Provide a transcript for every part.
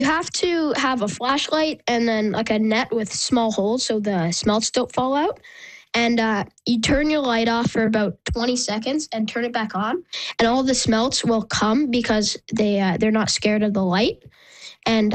You have to have a flashlight and then like a net with small holes so the smelts don't fall out. And you turn your light off for about 20 seconds and turn it back on. And all the smelts will come because they're not scared of the light. And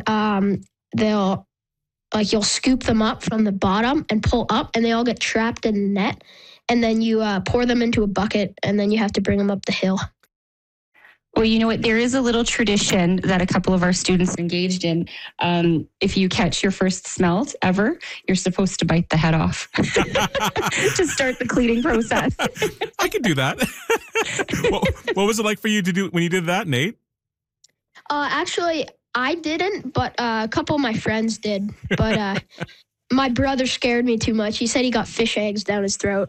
you'll scoop them up from the bottom and pull up, and they all get trapped in the net. And then you pour them into a bucket, and then you have to bring them up the hill. Well, you know what? There is a little tradition that a couple of our students engaged in. If you catch your first smelt ever, you're supposed to bite the head off to start the cleaning process. I could do that. What was it like for you to do when you did that, Nate? Actually, I didn't, but a couple of my friends did. But my brother scared me too much. He said he got fish eggs down his throat.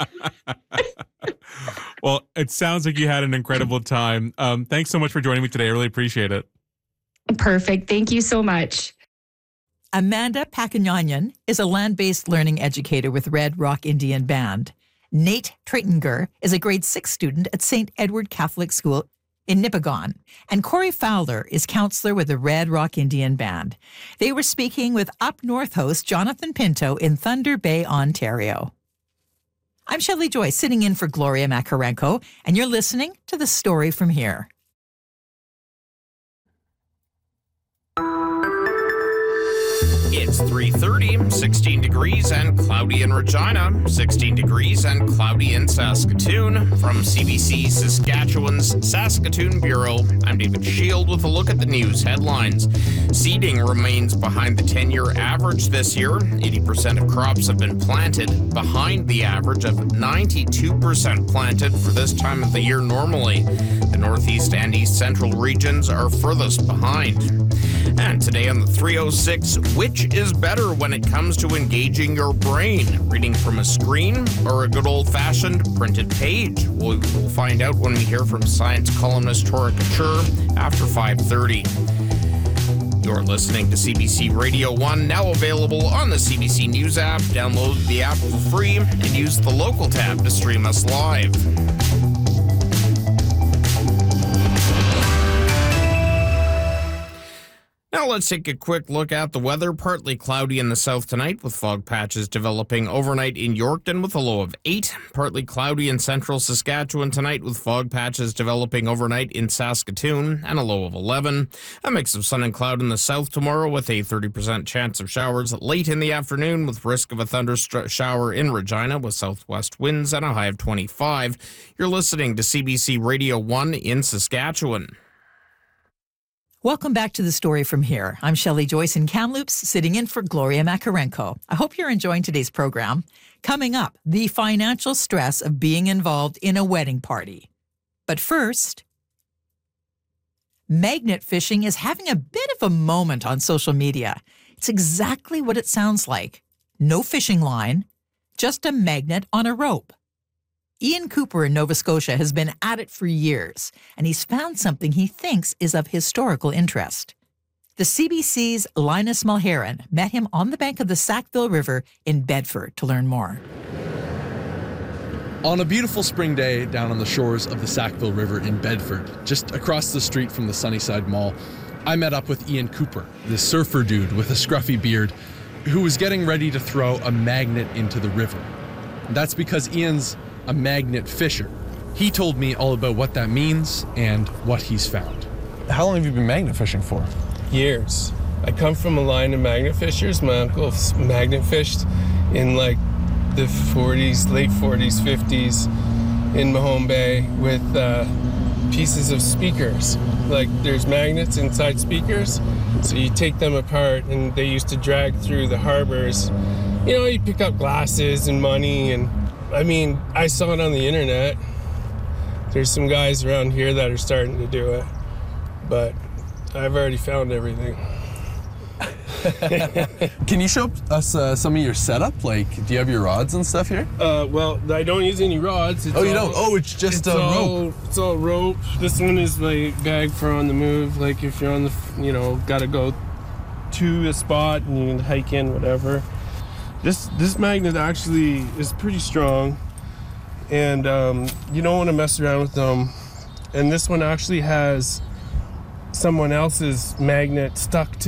Well, it sounds like you had an incredible time. Thanks so much for joining me today. I really appreciate it. Perfect. Thank you so much. Amanda Pakinyanyan is a land-based learning educator with Red Rock Indian Band. Nate Treitinger is a grade 6 student at St. Edward Catholic School in Nipigon. And Corey Fowler is counselor with the Red Rock Indian Band. They were speaking with Up North host Jonathan Pinto in Thunder Bay, Ontario. I'm Shelley Joyce, sitting in for Gloria Makarenko, and you're listening to The Story from Here. It's 3:30, 16 degrees and cloudy in Regina, 16 degrees and cloudy in Saskatoon. From CBC Saskatchewan's Saskatoon Bureau, I'm David Shield with a look at the news headlines. Seeding remains behind the 10-year average this year. 80% of crops have been planted, behind the average of 92% planted for this time of the year normally. The Northeast and East Central regions are furthest behind. And today on the 306, which is better when it comes to engaging your brain? Reading from a screen or a good old-fashioned printed page? We'll find out when we hear from science columnist Tora Couture after 5:30. You're listening to CBC Radio 1, now available on the CBC News app. Download the app for free and use the local tab to stream us live. Now let's take a quick look at the weather. Partly cloudy in the south tonight with fog patches developing overnight in Yorkton with a low of 8. Partly cloudy in central Saskatchewan tonight with fog patches developing overnight in Saskatoon and a low of 11. A mix of sun and cloud in the south tomorrow with a 30% chance of showers late in the afternoon with risk of a thunder shower in Regina with southwest winds and a high of 25. You're listening to CBC Radio 1 in Saskatchewan. Welcome back to The Story from Here. I'm Shelley Joyce in Kamloops, sitting in for Gloria Makarenko. I hope you're enjoying today's program. Coming up, the financial stress of being involved in a wedding party. But first, magnet fishing is having a bit of a moment on social media. It's exactly what it sounds like. No fishing line, just a magnet on a rope. Ian Cooper in Nova Scotia has been at it for years, and he's found something he thinks is of historical interest. The CBC's Linus Mulheron met him on the bank of the Sackville River in Bedford to learn more. On a beautiful spring day down on the shores of the Sackville River in Bedford, just across the street from the Sunnyside Mall, I met up with Ian Cooper, this surfer dude with a scruffy beard, who was getting ready to throw a magnet into the river. And that's because Ian's a magnet fisher. He told me all about what that means and what he's found. How long have you been magnet fishing for? Years. I come from a line of magnet fishers. My uncle magnet fished in like the 40s, late 40s, 50s in Mahone Bay with pieces of speakers. Like there's magnets inside speakers, so you take them apart and they used to drag through the harbors. You know, you pick up glasses and money, and I mean, I saw it on the internet. There's some guys around here that are starting to do it, but I've already found everything. Can you show us some of your setup? Like, do you have your rods and stuff here? Well, I don't use any rods. You don't? Oh, it's just a rope. It's all rope. This one is like bag for on the move. Like if you're on the, gotta go to a spot and you can hike in, whatever. This magnet actually is pretty strong, and you don't want to mess around with them. And this one actually has someone else's magnet stuck to